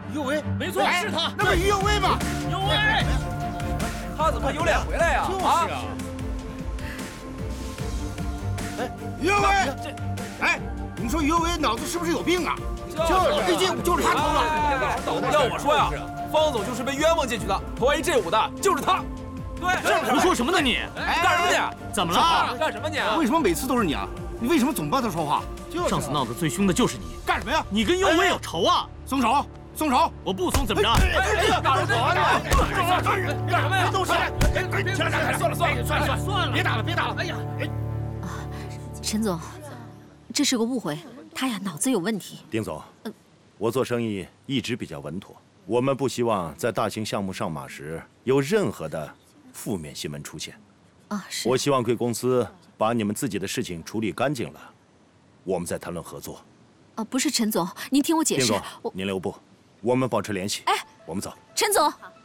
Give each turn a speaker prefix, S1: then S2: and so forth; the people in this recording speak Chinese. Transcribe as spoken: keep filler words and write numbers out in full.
S1: 于有为，
S2: 没错，是他，
S1: 那不是于有为吗？
S2: 有为，
S3: 他怎么还有脸回来呀？
S1: 就是
S3: 啊！
S1: 哎，于有为，哎，你说于有为脑子是不是有病啊？就是，毕竟就是他偷的。
S3: 要我说呀，方总就是被冤枉进去的，投 A G 五的就是他。对，
S4: 胡说什么呢你？
S3: 干什么你？
S4: 怎么了？
S3: 干什么你？
S1: 为什么每次都是你啊？你为什么总帮他说话？
S4: 上次闹得最凶的就是你，
S1: 干什么呀？
S4: 你跟尤为有仇啊！
S1: 松手，松手！
S4: 我不松怎么着？
S3: 干什么呀？干什么呀？
S1: 动手！
S2: 算了算了算了算了，别打了别打了！哎呀，
S5: 陈总，这是个误会，他呀脑子有问题。
S6: 丁总，我做生意一直比较稳妥，我们不希望在大型项目上马时有任何的负面新闻出现。
S5: 啊，是。
S6: 我希望贵公司把你们自己的事情处理干净了，我们再谈论合作。
S5: 啊，不是陈总，您听我解释。
S6: 丁总，您留步，我们保持联系。
S5: 哎，
S6: 我们走。
S5: 陈总。